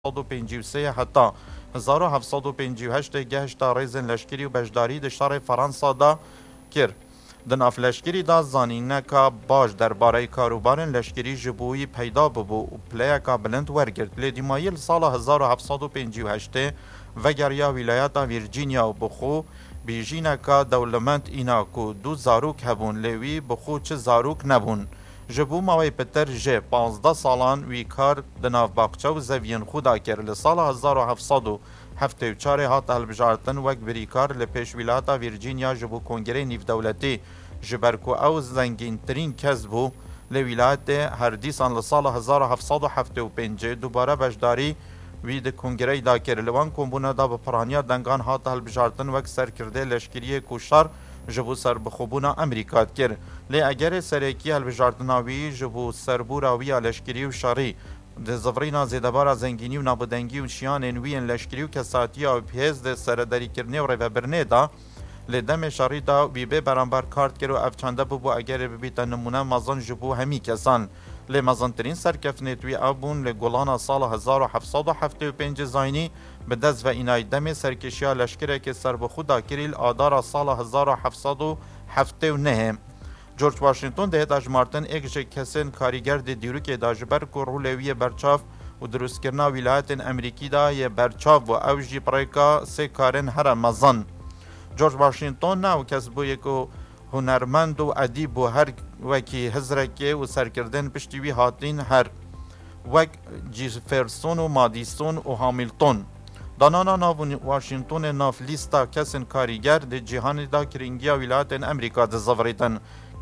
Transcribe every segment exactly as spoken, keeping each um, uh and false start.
هزار و هفتصد و پنجاه و سه حتی هزار و هفتصد و پنجاه و هشت گهشتا ریزن لشکری و بشداری د شار فرانسا دا کرد. د ناف لشکری دا زانینکا باش درباره کاروبارن لشکری جبوی پیدا ببو و پلیکا بلند ورگرد. لی دیمایل سال هزار و هفتصد و پنجاه و هشت وگریا ولایتا ویرجینیا و بخو بیجینکا دولمند اینا کو دو زاروک هبون لیوی بخو چه زاروک نبون. جبو ماوی پتر جه پانزده سالان وی کار د ناف باغچه و زوین خودا کرد. لسال هزار و هفتصد و هفتاد و چهار هات هلبجارتن وک بریکار لپیش ولایتا ویرجینیا جبو کنگره نیف دولتی جبرکو او زنگین ترین کس بو لولایت هردیسان لسال هزار و هفتصد و هفتاد و پنج دوباره بشداری وی د کنگره دا کرد. لوان کمبونه دا بپرانیا دنگان هات هلبجارتن وک سرکرده لشکری کوشار جبو سر بخوبونا امریکا کرد. لی اگر سرکی هلبجارتناوی جبو سربوراوی لشکری و شاری د زفرینا زیدبارا زنگینی و نابودنگی و شیان انوین لشکری و کساتی و پیز د سرداری کرنه و ریوبرنه دا لی دم شاری دا وی به برانبر کارت کرد و افچانده ببو اگر ببیتا نمونه مازن جبو همی کسان. لی مازنترین سرکفنتوی ابون لی گولانا سال هزار و هفتصد و هفتاد و پنج زاینی به دست و اینای دم سرکشیا لشکره که سر بخودا کریل آدارا سال هزار و هفتصد و هفتاد و نه. جورج واشنگتن ده داج مارتن ایک جه کسین کاریگر ده دیروک داجبر که رولوی برچاف و دروست کرنا ولایت امریکی دا یه برچاف و او جی پریکا سه کارن هر مزن. جورج واشنگتن ناو کس بو یکو هنرمند و ادیب و هر وکی هزرکی و سرکردن پشتیوی هاتین هر وک جیفرسون و مادیسون و هامیلتون. دانانا ناو واشنگتن ناف لیستا کسین کاریگر ده جهان دا کرینگیا ولایت امریکا ده زفریتن.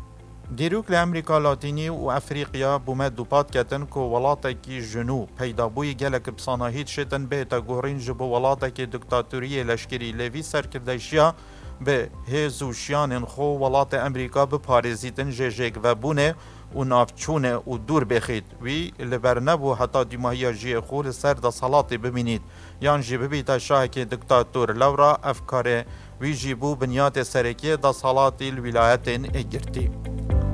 دیروک لامریکا لاتینی و افریقیا بومد دوپات کتن که ولاتا کی جنو پیدا بوی گلک بساناهید شتن به تا گورین جبو ولاتا کی دکتاتوری لشکری لیوی سرکردشیا به هزوشیان خو ولات امریکا به پارزیتن جیجک و بونه و نافچونه و دور بخید وی لبرنبو حتی دیماهی جی خول سر دا صلاتی ببینید یان جی ببیتا شاه که دکتاتور لورا افکار وی جیبو بنیاد سرکی دا صلاتی الولایتین اگرتی.